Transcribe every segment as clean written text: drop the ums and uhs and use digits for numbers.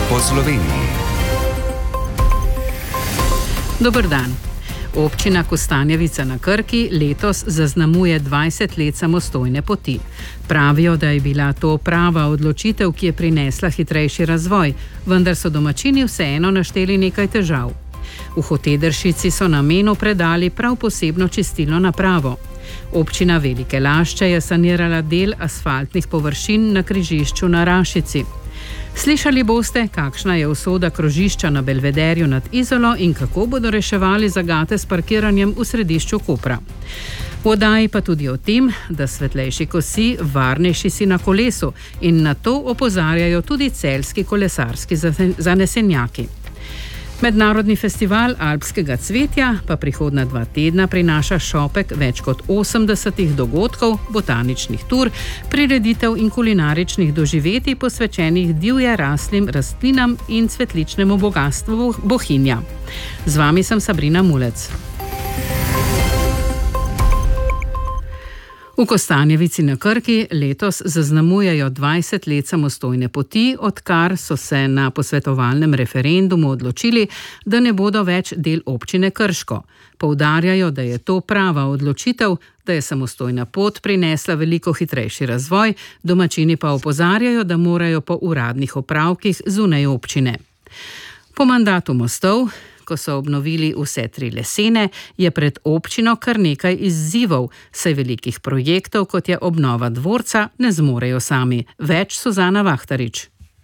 po Sloveniji. Dober dan. Občina Kostanjevica na Krki letos zaznamuje 20 let samostojne poti. Pravijo, da je bila to prava odločitev, ki je prinesla hitrejši razvoj, vendar so domačini vseeno našteli nekaj težav. V Hotedršici so namenu predali prav posebno čistilno napravo. Občina Velike Lašče je sanirala del asfaltnih površin na križišču na Rašici. Slišali boste, kakšna je usoda krožišča na Belvederju nad Izolo in kako bodo reševali zagate s parkiranjem v središču Kopra. V oddaji pa tudi o tem, da svetlejši kosi, varnejši si na kolesu in na to opozarjajo tudi celjski kolesarski zanesenjaki. Mednarodni festival alpskega cvetja pa prihodnja 2 tedna prinaša šopek več kot 80 dogodkov, botaničnih tur, prireditev in kulinaričnih doživetij posvečenih divje raslim rastlinam in cvetličnemu bogastvu Bohinja. Z vami sem Sabrina Mulec. V Kostanjevici na Krki letos zaznamujejo 20 let samostojne poti, odkar so se na posvetovalnem referendumu odločili, da ne bodo več del občine Krško. Poudarjajo, da je to prava odločitev, da je samostojna pot prinesla veliko hitrejši razvoj, domačini pa opozarjajo, da morajo po uradnih opravkih zunaj občine. Po mandatu mostov, ko so obnovili vse 3 lesene, je pred občino kar nekaj izzivov, saj velikih projektov, kot je obnova dvorca, ne zmorejo sami. Več Suzana Vahtarič.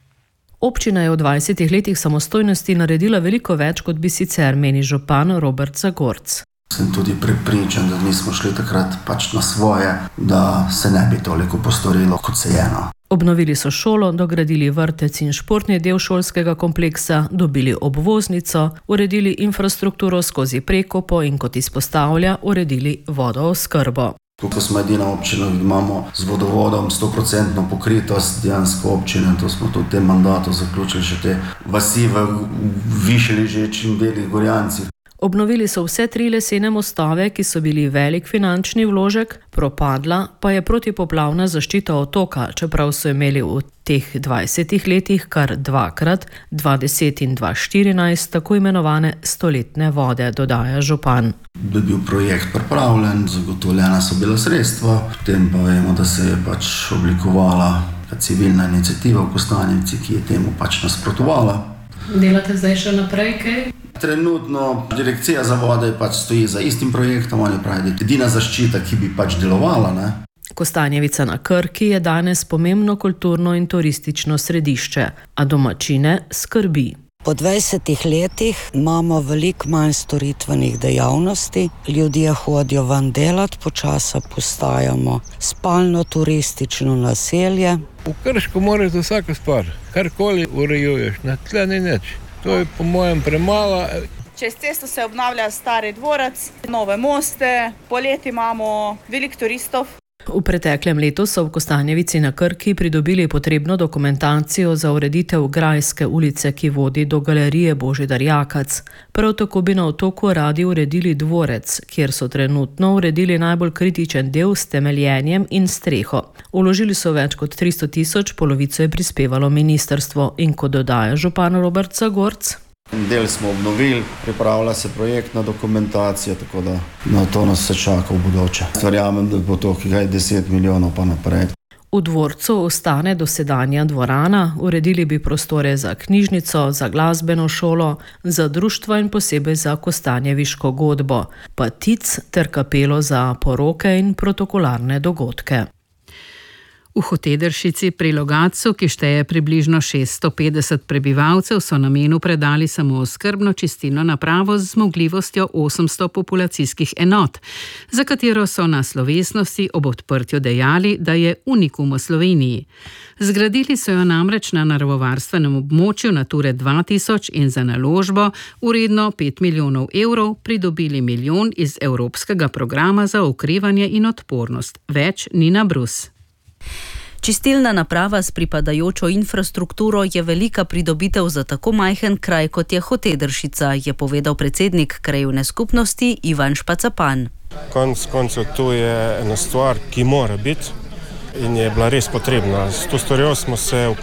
Občina je v 20 letih samostojnosti naredila veliko več, kot bi sicer, meni župan Robert Zagorc. Sem tudi prepričan, da nismo šli takrat na svoje, da se ne bi toliko postorilo, kot se je. Obnovili so šolo, dogradili vrtec in športni del šolskega kompleksa, dobili obvoznico, uredili infrastrukturo skozi Prekopo in, kot izpostavlja, uredili vodooskrbo. Tukaj smo edina občina, imamo z vodovodom 100% pokritost dejansko občine, to smo tudi v tem mandatu zaključili še te vasi v višje ležečih delih Gorjancih. Obnovili so vse 3 lesene mostove, ki so bili velik finančni vložek, propadla pa je protipoplavna zaščita otoka, čeprav so imeli v teh 20 letih kar 2krat, 2010 in 2014, tako imenovane stoletne vode, dodaja župan. Da je bil projekt pripravljen, zagotovljena so bila sredstva, potem pa vemo, da se je oblikovala civilna iniciativa v Kostanjevici, ki je temu nasprotovala. Delate zdaj še naprej kaj? Trenutno direkcija za vode stoji za istim projektom, oni pravijo, da je edina zaščita, ki bi delovala. Kostanjevica na Krki je danes pomembno kulturno in turistično središče, a domačine skrbi. Po 20 letih imamo veliko manj storitvenih dejavnosti, ljudje hodijo ven delati, počasi postajamo spalno-turistično naselje. V Krško moraš za vsako stvar, karkoli urejuješ, na tle ni nič. To je po mojem premalo. Čez cesto se obnavlja stari dvorec, nove moste, poleti imamo veliko turistov. V preteklem letu so v Kostanjevici na Krki pridobili potrebno dokumentacijo za ureditev Grajske ulice, ki vodi do galerije Božidar Jakac. Prav tako bi na otoku radi uredili dvorec, kjer so trenutno uredili najbolj kritičen del s temeljenjem in streho. Vložili so več kot 300 000, polovico je prispevalo ministrstvo in, kot dodaja župan Robert Zagorc, del smo obnovili, pripravlja se projektna dokumentacija, tako da na to nas se čaka v bodoče. Verjamem, da bo to 10 milijonov pa naprej. V dvorcu ostane dosedanja dvorana, uredili bi prostore za knjižnico, za glasbeno šolo, za društva in posebej za kostanjeviško godbo, pa tic ter kapelo za poroke in protokolarne dogodke. V Hotedršici pri Logatcu, ki šteje približno 650 prebivalcev, so namenu predali samooskrbno čistilno napravo z zmogljivostjo 800 populacijskih enot, za katero so na slovesnosti ob odprtju dejali, da je unikum v Sloveniji. Zgradili so jo namreč na naravovarstvenem območju Nature 2000 in za naložbo vredno 5 milijonov evrov pridobili 1 milijon iz Evropskega programa za okrevanje in odpornost. Več Nina Brus. Čistilna naprava s pripadajočo infrastrukturo je velika pridobitev za tako majhen kraj, kot je Hotedršica, je povedal predsednik krajevne skupnosti Ivan Špacapan. Konec koncev to je ena stvar, ki mora biti in je bila res potrebna. S to stvarjo smo se